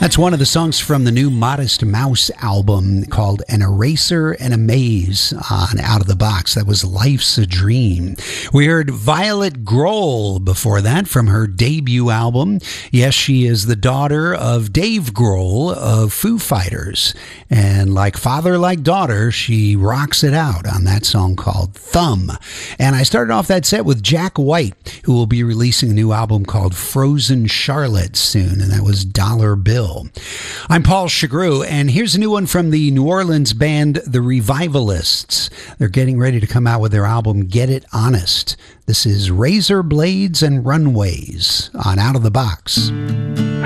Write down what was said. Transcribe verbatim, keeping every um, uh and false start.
That's one of the songs from the new Modest Mouse album called An Eraser and a Maze on Out of the Box. That was Life's a Dream. We heard Violet Grohl before that from her debut album. Yes, she is the daughter of Dave Grohl of Foo Fighters. And like father, like daughter, she rocks it out on that song called Thumb. And I started off that set with Jack White, who will be releasing a new album called Frozen Charlotte soon. And that was Dollar Bill. I'm Paul Chagru, and here's a new one from the New Orleans band The Revivalists. They're getting ready to come out with their album Get It Honest. This is Razor Blades and Runways on Out of the Box.